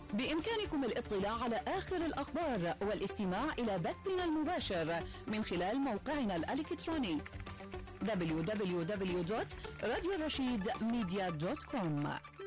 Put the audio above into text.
بإمكانكم الاطلاع على آخر الأخبار والاستماع إلى بثنا المباشر من خلال موقعنا الإلكتروني www.radiorashidmedia.com.